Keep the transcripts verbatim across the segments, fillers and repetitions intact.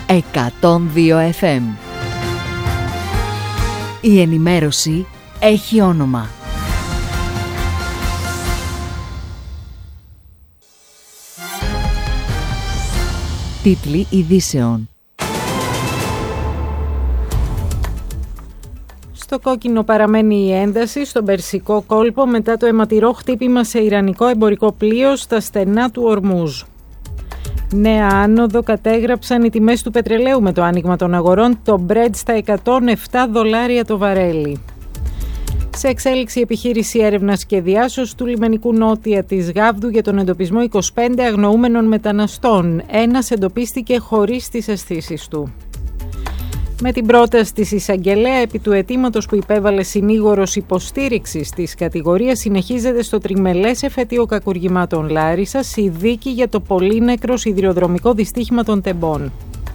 εκατόν δύο εφ εμ. Η ενημέρωση έχει όνομα. Τίτλοι ειδήσεων. Στο κόκκινο παραμένει η ένταση στον Περσικό κόλπο μετά το αιματηρό χτύπημα σε ιρανικό εμπορικό πλοίο στα στενά του Ορμούζ. Νέα άνοδο κατέγραψαν οι τιμές του πετρελαίου με το άνοιγμα των αγορών, το Brent στα εκατόν επτά δολάρια το βαρέλι. Σε εξέλιξη επιχείρηση έρευνας και διάσωσης του λιμενικού νότια της Γάβδου για τον εντοπισμό είκοσι πέντε αγνοούμενων μεταναστών. Ένας εντοπίστηκε χωρίς τις αισθήσεις του. Με την πρόταση της εισαγγελέα επί του αιτήματος που υπέβαλε συνήγορος υποστήριξης της κατηγορίας συνεχίζεται στο τριμελές εφετείο κακουργημάτων Λάρισσας η δίκη για το πολύνεκρο σιδηροδρομικό δυστύχημα των Τεμπών.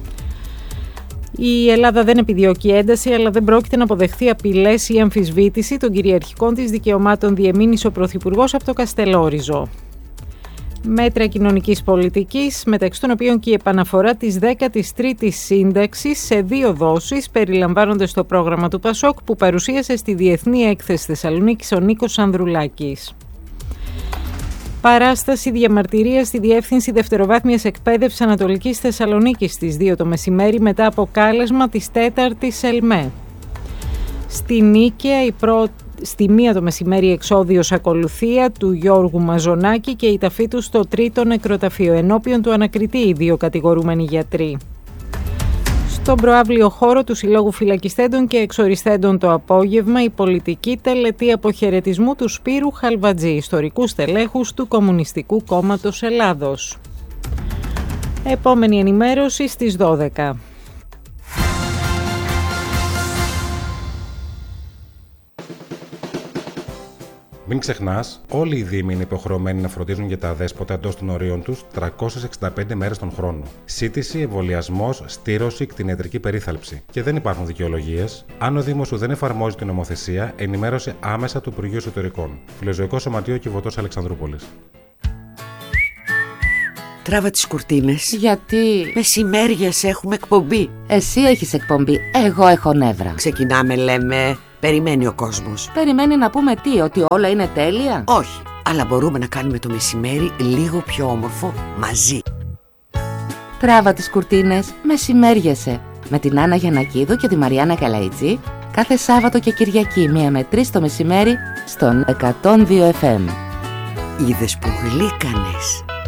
Η Ελλάδα δεν επιδιώκει ένταση, αλλά δεν πρόκειται να αποδεχθεί απειλές ή αμφισβήτηση των κυριαρχικών της δικαιωμάτων, διεμήνυσε ο Πρωθυπουργός από το Καστελόριζο. Μέτρα κοινωνικής πολιτικής, μεταξύ των οποίων και η επαναφορά της δέκατης τρίτης σύνταξης σε δύο δόσεις, περιλαμβάνονται στο πρόγραμμα του ΠΑΣΟΚ που παρουσίασε στη Διεθνή Έκθεση Θεσσαλονίκης ο Νίκος Ανδρουλάκης. Παράσταση διαμαρτυρίας στη Διεύθυνση Δευτεροβάθμιας Εκπαίδευσης Ανατολικής Θεσσαλονίκης στις δύο το μεσημέρι μετά από κάλεσμα της τέταρτης ΕΛΜΕ. Στη Νίκαια η πρώτη Στη μία το μεσημέρι εξώδιος ακολουθία του Γιώργου Μαζονάκη και η ταφή του στο τρίτο νεκροταφείο, ενώπιον του ανακριτή οι δύο κατηγορούμενοι γιατροί. Στον προαύλιο χώρο του Συλλόγου Φυλακιστέντων και Εξοριστέντων το απόγευμα η πολιτική τελετή αποχαιρετισμού του Σπύρου Χαλβατζή, ιστορικού στελέχους του Κομμουνιστικού Κόμματος Ελλάδος. Επόμενη ενημέρωση στις δώδεκα. Μην ξεχνάς, όλοι οι δήμοι είναι υποχρεωμένοι να φροντίζουν για τα αδέσποτα εντός των ορίων τους τριακόσιες εξήντα πέντε μέρες τον χρόνο. Σύτηση, εμβολιασμός, στήρωση, κτηνιατρική περίθαλψη. Και δεν υπάρχουν δικαιολογίες. Αν ο Δήμος σου δεν εφαρμόζει την νομοθεσία, ενημέρωσε άμεσα του Υπουργείου Εσωτερικών. Φιλοζωικό Σωματείο Κιβωτός Αλεξανδρούπολης. Τράβα τις κουρτίνες. Γιατί? Μεσημέριας έχουμε εκπομπή. Εσύ έχεις εκπομπή, εγώ έχω νεύρα. Ξεκινάμε, λέμε. Περιμένει ο κόσμος. Περιμένει να πούμε τι, ότι όλα είναι τέλεια? Όχι, αλλά μπορούμε να κάνουμε το μεσημέρι λίγο πιο όμορφο μαζί. Τράβα τις κουρτίνες, μεσημέριασε. Με την Άννα Γιαννακίδου και τη Μαριάννα Καλαϊτζή κάθε Σάββατο και Κυριακή μία με τρεις το μεσημέρι στον εκατόν δύο εφ εμ. Είδες που γλύκανες.